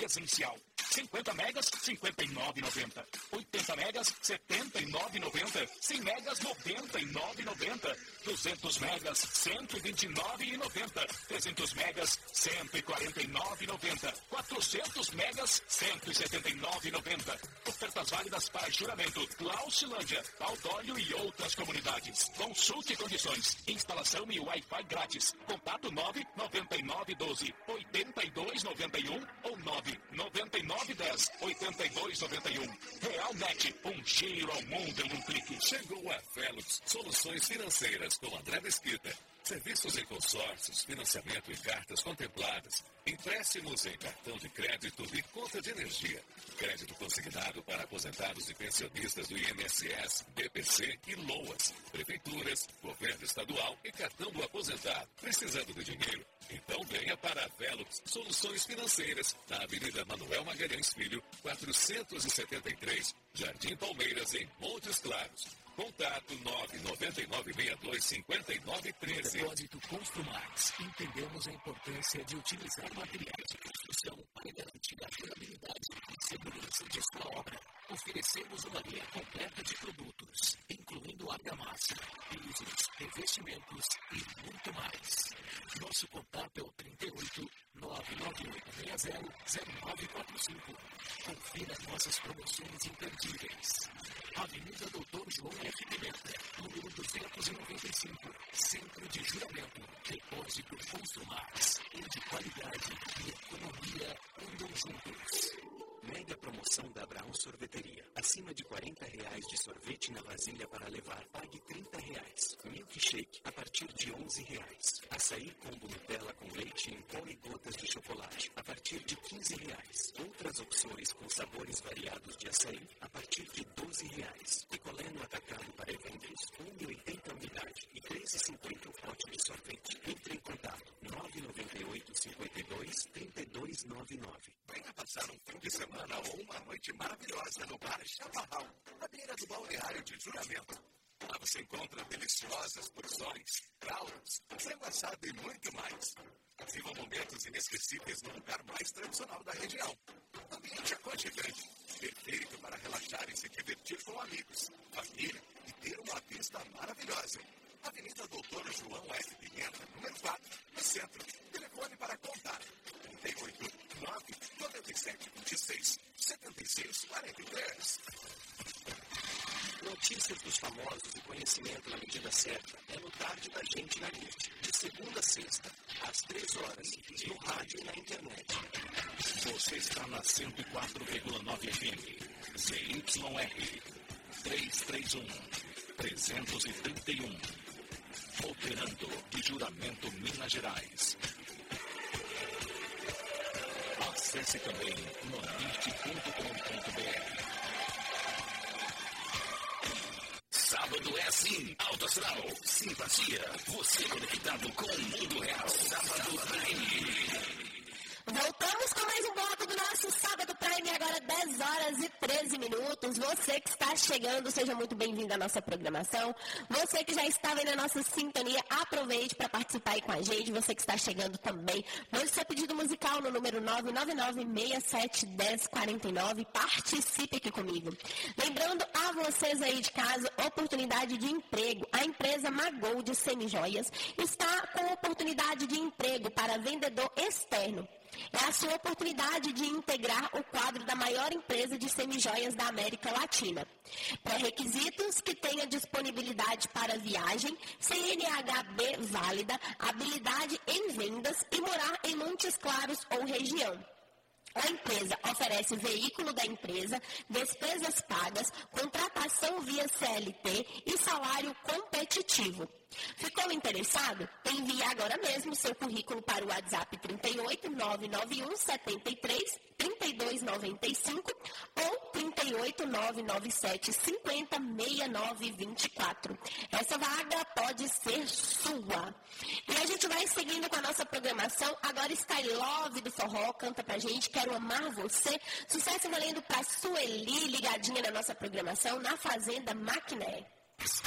presencial. 50 megas, R$ 59,90. 80 megas, R$ 79,90. 100 megas, R$ 99,90. 200 megas, R$ 129,90. 300 megas, R$ 149,90. 400 megas, R$ 179,90. Ofertas válidas para Juramento, Lausilândia, Paudóleo e outras comunidades. Consulte condições. Instalação e Wi-Fi grátis. Contato 99912-8291 ou 99910-8291. Realnet, um giro ao mundo em um clique. Chegou a Velux Soluções Financeiras com André Mesquita. Serviços em consórcios, financiamento em cartas contempladas, empréstimos em cartão de crédito e conta de energia. Crédito consignado para aposentados e pensionistas do INSS, BPC e LOAS, prefeituras, governo estadual e cartão do aposentado. Precisando de dinheiro? Então venha para a Velux Soluções Financeiras, na Avenida Manuel Magalhães Filho, 473, Jardim Palmeiras, em Montes Claros. Contato 99962-5913. Depósito Construmax. Entendemos a importância de utilizar materiais de construção para garantir a durabilidade e segurança de sua obra. Oferecemos uma linha completa de produtos, incluindo argamassa, pisos, revestimentos e muito mais. Nosso contato é o 38 99860-0945. Confira nossas promoções imperdíveis. Avenida Doutor João F. Pimenta, número 295, Centro de Juramento. Depósito Construmax, onde qualidade e economia andam juntos. Mega promoção da Abraão Sorveteria. Acima de R$40 de sorvete na vasilha para levar, pague R$30. Milkshake a partir de R$11. Açaí combo Nutella com leite em pó e gotas de chocolate a partir de R$15. Outras opções com sabores variados de açaí a partir de R$12. Picolé no atacado para eventos, 1,80 unidade e R$3,50 o pote de sorvete. Entre em contato 998-52-3299. Venha passar um fim de semana ou uma noite maravilhosa no Bar Chaparral, à beira do balneário de Juramento. Lá você encontra deliciosas porções, fraldas, frango assado e muito mais. Viva momentos inesquecíveis no lugar mais tradicional da região. Ambiente aconchegante, perfeito para relaxar e se divertir com amigos, família e ter uma vista maravilhosa. Avenida Doutor João F. Pimenta, número 4, no centro. Telefone para contato: 38 997 26 76 43. Notícias dos famosos e conhecimento na medida certa é no Tarde da Gente na Net, de segunda a sexta, às 3 horas, no rádio e na internet. Você está na 104,9 FM, ZYR 331, operando de Juramento, Minas Gerais. Acesse também nordeste.com.br. Sábado é assim, Alto Astral, simpatia, você conectado com o mundo real. Sábado Prime. Voltamos com mais um bloco do nosso Sábado Prime, agora 10 horas e 13 minutos. Você que está chegando, seja muito bem-vindo à nossa programação. Você que já estava aí na nossa sintonia, aproveite para participar aí com a gente. Você que está chegando também, mande seu pedido musical no número 999-671049. Participe aqui comigo. Lembrando a vocês aí de casa, oportunidade de emprego. A empresa Magold Semijoias está com oportunidade de emprego para vendedor externo. É a sua oportunidade de integrar o quadro da maior empresa de semijoias da América Latina. Pré-requisitos: que tenha disponibilidade para viagem, CNHB válida, habilidade em vendas e morar em Montes Claros ou região. A empresa oferece veículo da empresa, despesas pagas, contratação via CLT e salário competitivo. Ficou interessado? Envie agora mesmo seu currículo para o WhatsApp 38 991 73 32 95 ou 38 997 50 69 24. Essa vaga pode ser sua. E a gente vai seguindo com a nossa programação. Agora Sky Love do Forró canta pra gente Quero Amar Você. Sucesso valendo pra Sueli, ligadinha na nossa programação na Fazenda Maquiné.